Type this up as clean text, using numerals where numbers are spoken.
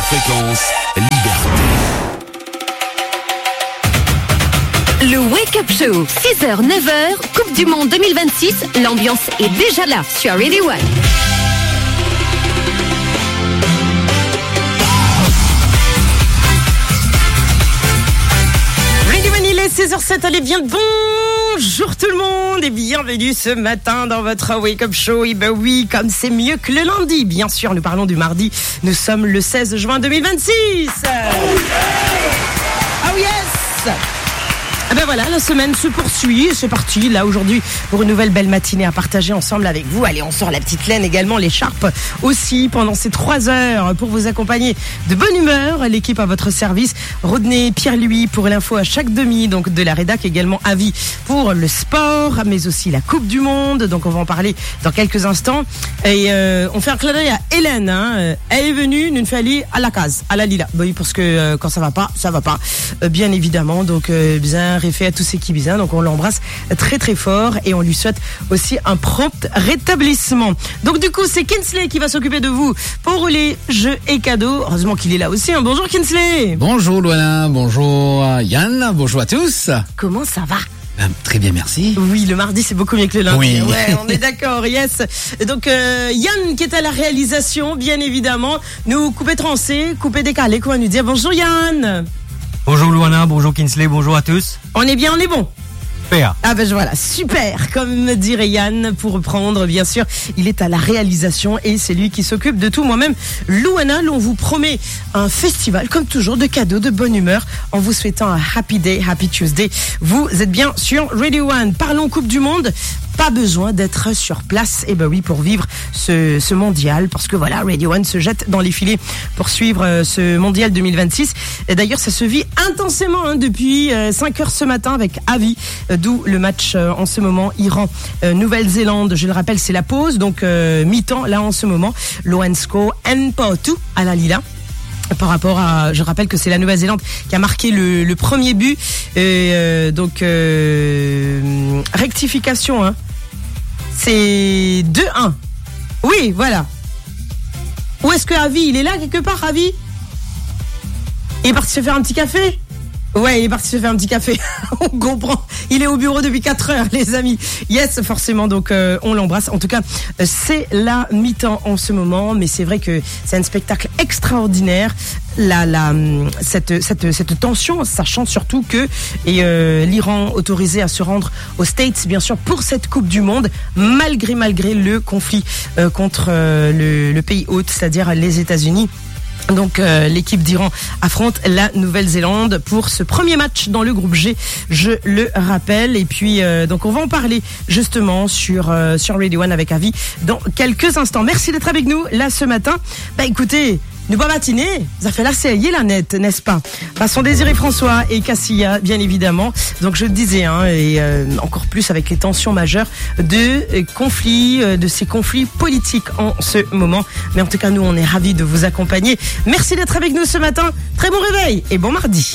Fréquence Liberté. Le Wake Up Show, 6h, 9h, Coupe du Monde 2026, l'ambiance est déjà là sur Radio One. Radio One, il est 16h07, allez bien le bonjour tout le monde et bienvenue ce matin dans votre Wake Up Show. Et ben oui, comme c'est mieux que le lundi, bien sûr, nous parlons du mardi, nous sommes le 16 juin 2026. Oh yes! Ah ben voilà, la semaine se poursuit, c'est parti là aujourd'hui pour une nouvelle belle matinée à partager ensemble avec vous. Allez, on sort la petite laine également, l'écharpe aussi pendant ces 3 heures pour vous accompagner de bonne humeur. L'équipe à votre service, Rodney, Pierre-Louis pour l'info à chaque demi, donc de la rédac, également avis pour le sport, mais aussi la Coupe du Monde, donc on va en parler dans quelques instants. Et on fait un clin d'œil à Hélène, elle est venue, nous fait aller à la case, à la Lila. Bah oui, parce que quand ça va pas, bien évidemment, donc bien réfait à tous ces Kibizins, donc on l'embrasse très très fort et on lui souhaite aussi un prompt rétablissement. Donc du coup c'est Kinsley qui va s'occuper de vous pour les jeux et cadeaux. Heureusement qu'il est là aussi, Bonjour Kinsley. Bonjour Loana, bonjour Yann, bonjour à tous. Comment ça va? Très bien, merci. Oui, le mardi c'est beaucoup mieux que le lundi. Oui. Ouais, on est d'accord, yes. Donc Yann qui est à la réalisation, bien évidemment, nous couper trancé, couper décalé, quoi nous dire bonjour Yann. Bonjour Luana, bonjour Kinsley, bonjour à tous. On est bien, on est bon. Super. Ah ben voilà, super, comme dirait Yann, pour reprendre, bien sûr, il est à la réalisation et c'est lui qui s'occupe de tout. Moi-même, Luana, on vous promet un festival, comme toujours, de cadeaux, de bonne humeur, en vous souhaitant un happy day, happy Tuesday. Vous êtes bien sur Radio One. Parlons Coupe du Monde. Pas besoin d'être sur place, et ben oui, pour vivre ce mondial, parce que voilà, Radio One se jette dans les filets pour suivre ce mondial 2026. Et d'ailleurs, ça se vit intensément depuis 5h ce matin avec Avi, d'où le match en ce moment Iran, Nouvelle-Zélande. Je le rappelle, c'est la pause, donc mi-temps là en ce moment. Loensko Npotu à la Lila. Par rapport à, je rappelle que c'est la Nouvelle-Zélande qui a marqué le premier but, donc rectification, c'est 2-1. Oui, voilà. Où est-ce que Avi, il est là quelque part, Avi? Il est parti se faire un petit café? Ouais, il est parti se faire un petit café. On comprend. Il est au bureau depuis 4 heures, les amis. Yes, forcément. Donc, on l'embrasse. En tout cas, c'est la mi-temps en ce moment, mais c'est vrai que c'est un spectacle extraordinaire. Cette tension, sachant surtout que l'Iran autorisé à se rendre aux States, bien sûr, pour cette Coupe du Monde, malgré le conflit contre le pays hôte, c'est-à-dire les États-Unis. Donc l'équipe d'Iran affronte la Nouvelle-Zélande pour ce premier match dans le groupe G, je le rappelle. Et puis donc on va en parler justement sur Radio One avec Avi dans quelques instants. Merci d'être avec nous là ce matin. Bah écoutez, nous pas matinée, ça fait la série la nette, n'est-ce pas? Passons Désiré François et Cassia, bien évidemment. Donc je le disais, et encore plus avec les tensions majeures de conflits, de ces conflits politiques en ce moment. Mais en tout cas, nous, on est ravis de vous accompagner. Merci d'être avec nous ce matin. Très bon réveil et bon mardi.